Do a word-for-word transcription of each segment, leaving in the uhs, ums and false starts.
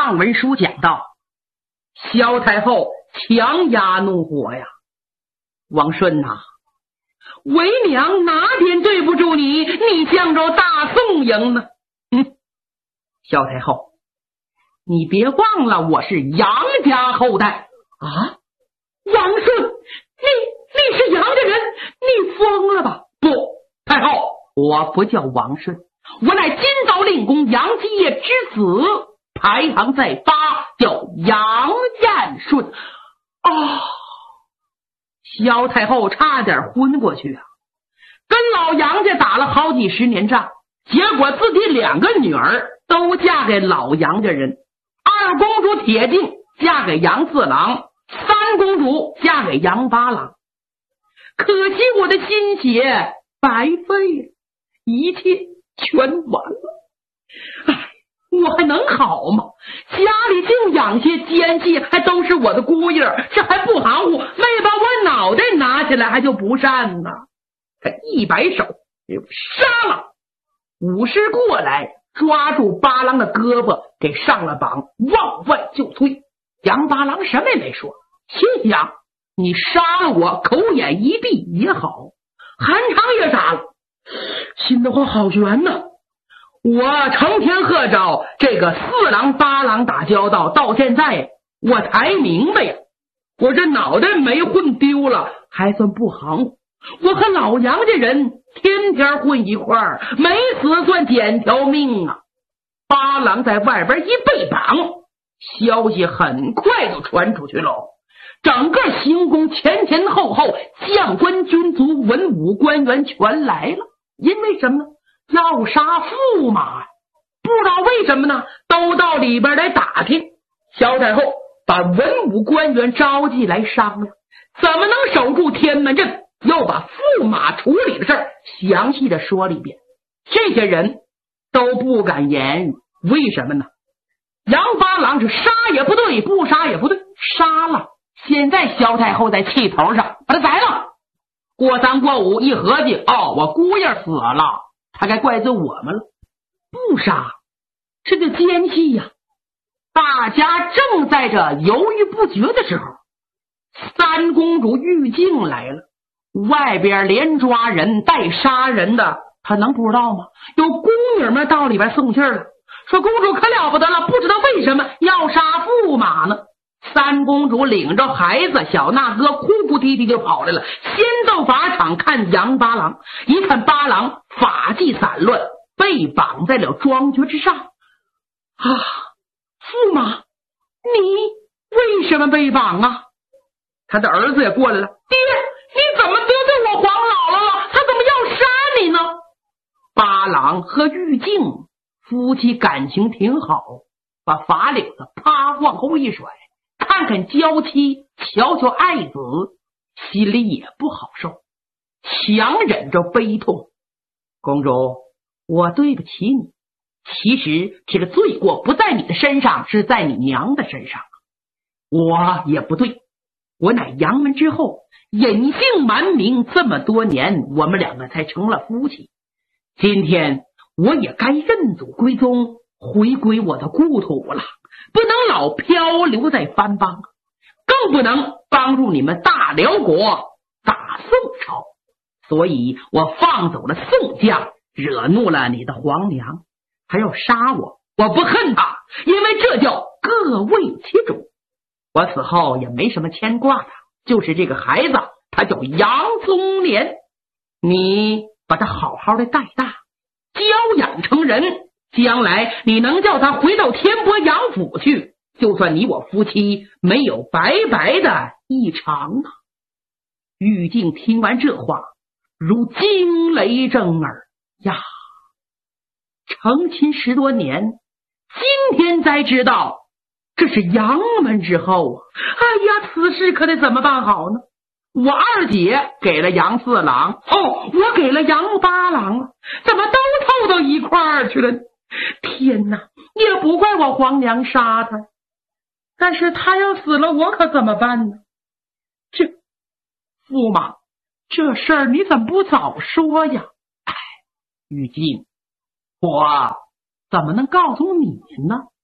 上文书讲到，萧太后强压怒火呀，王顺呐、啊，为娘哪点对不住你？你向着大宋营呢？嗯，萧太后，你别忘了我是杨家后代啊！王顺，你你是杨家人，你疯了吧？不，太后，我不叫王顺，我乃今早令公杨继业之子，排行在八，叫杨彦顺。啊！萧太后差点昏过去啊！跟老杨家打了好几十年仗，结果自己两个女儿都嫁给老杨家人，二公主铁镜嫁给杨四郎，三公主嫁给杨八郎。可惜我的心血白费了，一切全完了。哎，我还能好吗？家里净养些奸细，还都是我的姑爷，这还不含糊，没把我脑袋拿起来还就不善呢。他一摆手杀了，武士过来抓住八郎的胳膊给上了绑，往外就推。杨八郎什么也没说，心想你杀了我，口眼一闭也好。韩常也傻了，心的话好悬呐！我成天和着这个四郎八郎打交道，到现在我才明白呀，我这脑袋没混丢了，还算不含糊。我和老杨家人天天混一块儿，没死算捡条命啊！八郎在外边一被绑，消息很快就传出去了。整个行宫前前后后，将官军卒文武官员全来了。因为什么呢？要杀驸马，不知道为什么呢，都到里边来打听。萧太后把文武官员召集来商量，怎么能守住天门阵，又把驸马处理的事儿详细的说了一遍。这些人都不敢言语，为什么呢？杨八郎是杀也不对，不杀也不对，杀了。现在萧太后在气头上，把他宰了。过三过五一合计，哦，我姑爷死了，他该怪罪我们了。不杀，这就奸细呀！大家正在这犹豫不决的时候，三公主玉镜来了。外边连抓人带杀人的，他能不知道吗？有宫女们到里边送信了，说公主可了不得了，不知道为什么要杀驸马呢。三公主领着孩子小那哥哭哭啼啼就跑来了，先到法场看杨八郎，一看八郎发髻散乱，被绑在了庄爵之上。啊，驸马，你为什么被绑啊？他的儿子也过来了，爹，你怎么得罪我黄姥姥了？他怎么要杀你呢？八郎和玉镜夫妻感情挺好，把法领子啪往后一甩，看看娇妻，瞧瞧爱子，心里也不好受，强忍着悲痛。公主，我对不起你，其实这个罪过不在你的身上，是在你娘的身上。我也不对，我乃杨门之后，隐姓埋名这么多年，我们两个才成了夫妻。今天我也该认祖归宗，回归我的故土了，不能老漂流在番邦，更不能帮助你们大辽国打宋朝。所以我放走了宋将，惹怒了你的皇娘，还要杀我。我不恨他，因为这叫各为其主。我死后也没什么牵挂的，就是这个孩子，他叫杨宗年，你把他好好的带大，教养成人，将来你能叫他回到天波杨府去，就算你我夫妻没有白白的一场啊！玉镜听完这话，如惊雷震耳呀！成亲十多年，今天才知道这是杨门之后啊！哎呀，此事可得怎么办好呢？我二姐给了杨四郎，哦，我给了杨八郎了，怎么都凑到一块儿去了呢？天哪，也不怪我皇娘杀他，但是他要死了，我可怎么办呢？这驸马，这事儿你怎么不早说呀？哎，玉镜，我怎么能告诉你呢？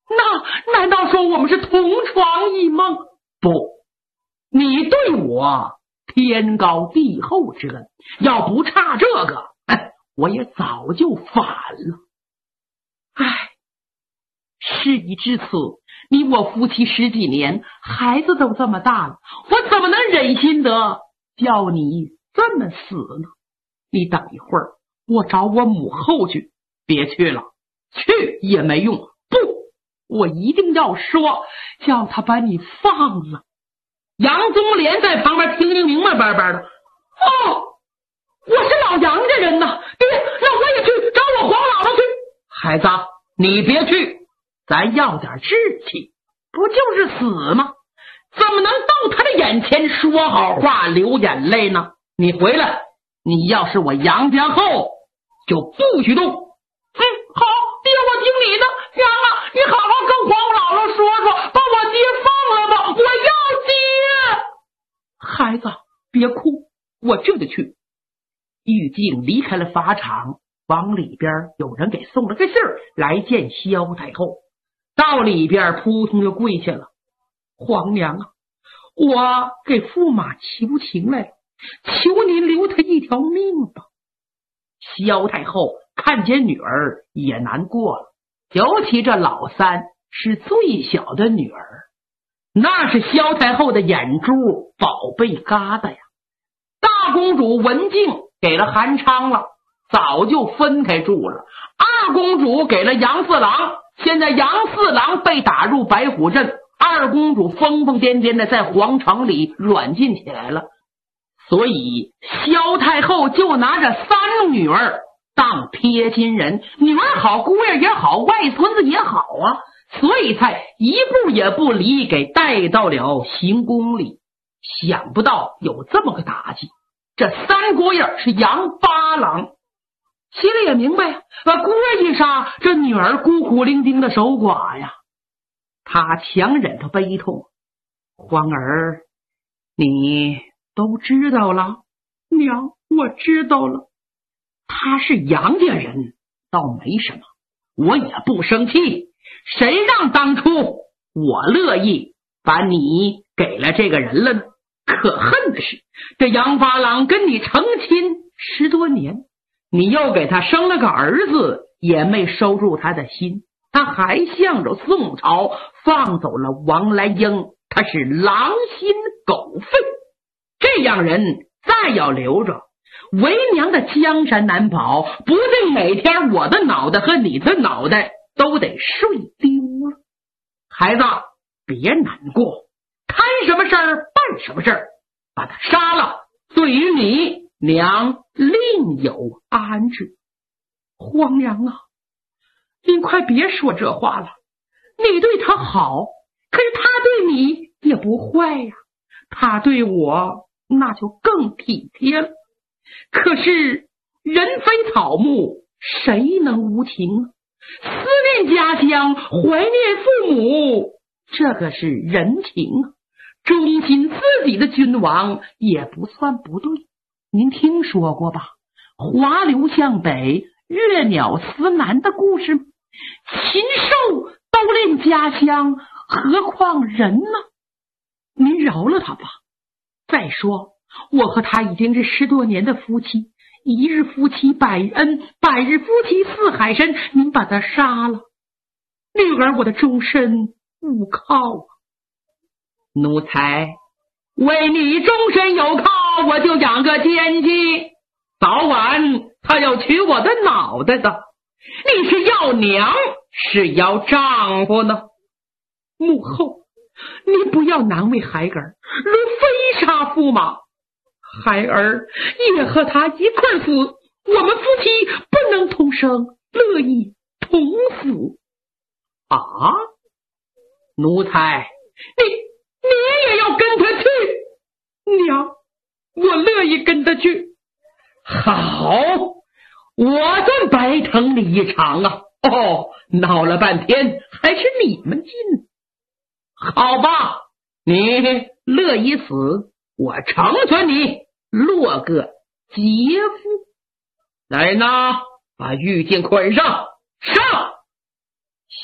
那难道说我们是同床异梦？不，你对我天高地厚之恩，要不差这个，我也早就反了。唉，事已至此，你我夫妻十几年，孩子都这么大了，我怎么能忍心的叫你这么死呢？你等一会儿，我找我母后去。别去了，去也没用。不，我一定要说，叫他把你放了。杨宗廉在旁边听听明白白白的。哦，我是老杨家人呐，爹，那我也去找我黄姥姥去。孩子，你别去，咱要点志气，不就是死吗？怎么能到他的眼前说好话流眼泪呢？你回来，你要是我杨家后，就不许动。嗯，好，爹，我听你的。娘啊，你好好跟黄姥姥说说，把我爹放了吧，我要爹。孩子，别哭，我这就去。玉静离开了法场，往里边有人给送了个信儿来见萧太后。到里边扑通就跪下了。皇娘啊，我给驸马求情来了，求您留他一条命吧。萧太后看见女儿也难过了，尤其这老三是最小的女儿，那是萧太后的眼珠宝贝疙瘩呀。大公主文静给了韩昌了，早就分开住了。二公主给了杨四郎，现在杨四郎被打入白虎镇，二公主疯疯癫癫的在皇城里软禁起来了。所以萧太后就拿着三女儿当贴亲人，女儿好，姑爷也好，外孙子也好啊，所以才一步也不离给带到了行宫里。想不到有这么个打击，这三姑爷是杨八郎，心里也明白，把姑爷一杀，这女儿孤苦伶仃的守寡呀。他强忍着悲痛，皇儿，你都知道了？娘，我知道了。他是杨家人，倒没什么，我也不生气。谁让当初我乐意把你给了这个人了呢？可恨的是，这杨八郎跟你成亲十多年，你又给他生了个儿子，也没收住他的心，他还向着宋朝放走了王来英，他是狼心狗肺。这样人再要留着，为娘的江山难保，不定哪天我的脑袋和你的脑袋都得睡丢了。孩子，别难过，摊什么事儿办什么事儿，把他杀了，对于你娘另有安置。皇娘啊，您快别说这话了，你对他好，可是他对你也不坏呀，他对我那就更体贴了。可是人非草木，谁能无情呢？思念家乡，怀念父母，这个是人情啊。忠心自己的君王也不算不对。您听说过吧？华流向北，月鸟思南的故事吗？禽兽都恋家乡，何况人呢？您饶了他吧。再说我和他已经是十多年的夫妻，一日夫妻百日恩，百日夫妻似海深，您把他杀了，女儿我的终身无靠啊。奴才为你终身有靠，我就养个奸妻，早晚他要取我的脑袋的。你是要娘是要丈夫呢？母后，你不要难为孩儿，如非杀驸马，孩儿也和他一块死，我们夫妻不能同生，乐意同死。啊，奴才，你你也要跟他去？娘，我乐意跟他去。好，我算白疼你一场啊！哦，闹了半天还是你们进。好吧，你乐意死，我成全你，落个杰夫。来人呐，把玉镜捆上，上！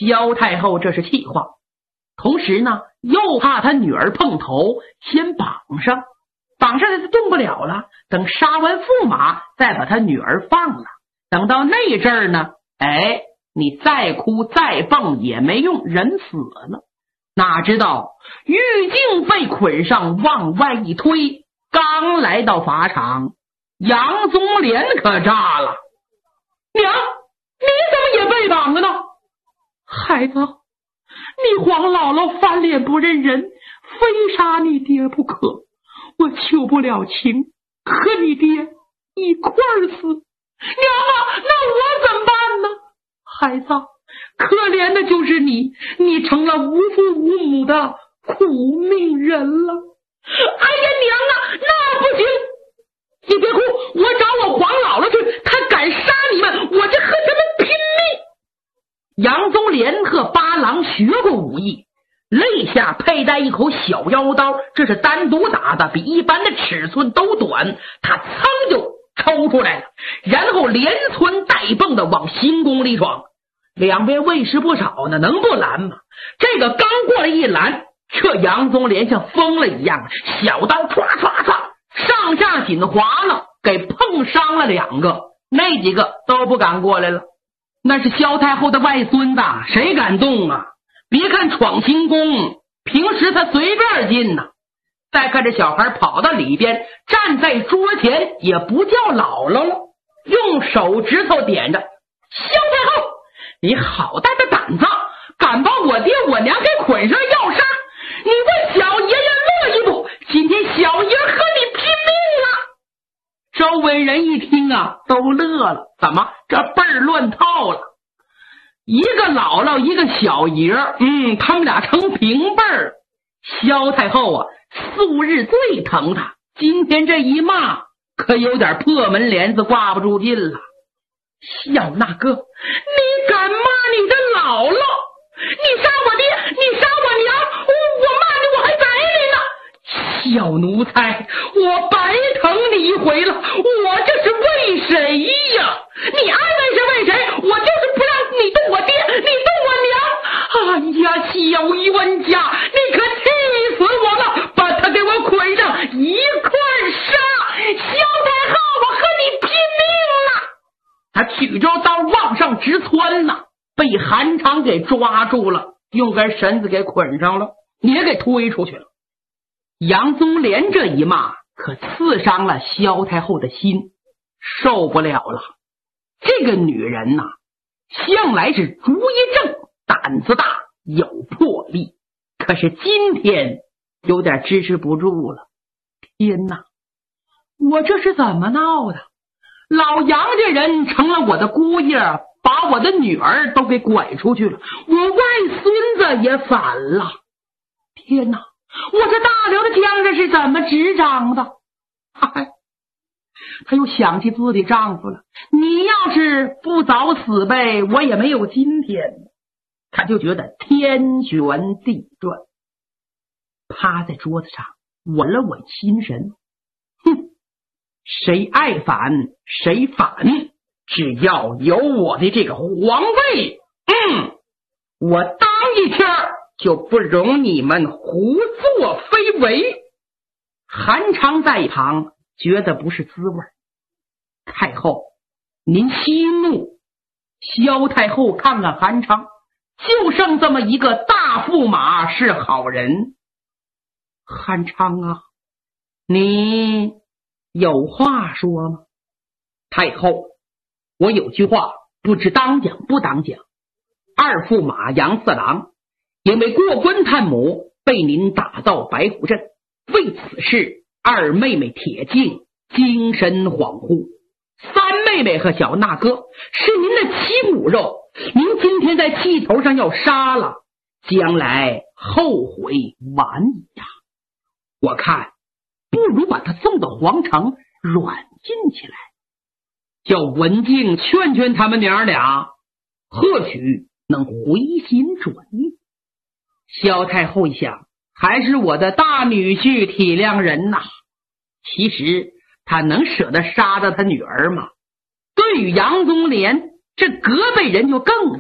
萧太后这是气话，同时呢又怕他女儿碰头，先绑上，绑上他动不了了，等杀完驸马再把他女儿放了，等到那阵儿呢，哎，你再哭再蹦也没用，人死了。哪知道玉镜被捆上，往外一推，刚来到法场，杨宗廉可炸了。娘，你怎么也被绑了呢？孩子，你黄姥姥翻脸不认人，非杀你爹不可，我求不了情，和你爹一块儿死。娘啊，那我怎么办呢？孩子，可怜的就是你，你成了无父无母的苦命人了。哎呀，娘啊，那不行，你别哭，我找我黄姥姥去，他敢杀你们，我就和他们拼命。杨宗廉和八郎学过武艺，肋下佩戴一口小腰刀，这是单独打的，比一般的尺寸都短，他噌就抽出来了，然后连窜带蹦的往行宫里闯。两边卫士不少呢，能不拦吗？这个刚过来一拦，这杨宗廉像疯了一样，小刀唰唰唰上下紧划了，给碰伤了两个，那几个都不敢过来了。那是萧太后的外孙子，谁敢动啊？别看闯行宫，平时他随便进呐。再看这小孩跑到里边，站在桌前，也不叫姥姥了，用手指头点着：萧太后，你好大的胆子，敢把我爹我娘给捆上要杀！你问小爷爷乐一步，今天小爷和你拼命了！周围人一听啊，都乐了，怎么这辈儿乱套了？一个姥姥一个小爷，嗯，他们俩成平辈儿。萧太后啊，素日最疼他，今天这一骂，可有点破门帘子挂不住劲了。小那哥，你敢骂你的姥姥？你杀我爹，你杀我娘，我骂你我还宰你呢！小奴才，我白疼你一回了，我这是为谁呀？你爱为谁为谁，我就是不让你动我爹，你动我娘！哎呀，小冤家，你可气死我了！把他给我捆上，一块杀！萧太后，我和你拼命了！他举着刀往上直窜呐，被韩昌给抓住了，用根绳子给捆上了，也给推出去了。杨宗廉这一骂可刺伤了萧太后的心，受不了了。这个女人呐、啊，向来是主意正，胆子大，有魄力，可是今天有点支持不住了。天哪，我这是怎么闹的？老杨家人成了我的姑爷，把我的女儿都给拐出去了，我外孙子也反了。天哪，我这大刘的江山是怎么执掌的？哎，她又想起自己丈夫了，你要是不早死呗，我也没有今天。她就觉得天旋地转，趴在桌子上稳了稳心神。哼，谁爱反谁反，只要有我的这个皇位，嗯，我当一天就不容你们胡作非为。韩昌在一旁觉得不是滋味。太后，您息怒。萧太后看看韩昌，就剩这么一个大驸马是好人。韩昌啊，你有话说吗？太后，我有句话不知当讲不当讲。二驸马杨四郎因为过关探母，被您打到白虎镇，为此事二妹妹铁镜精神恍惚，三妹妹和小那哥是您的亲骨肉，您今天在气头上要杀了，将来后悔晚矣呀！我看不如把他送到皇城软禁起来，叫文静劝劝他们娘俩，或许能回心转意。萧太后一想，还是我的大女婿体谅人呐。其实他能舍得杀了他女儿吗？对于杨宗廉，这隔辈人就更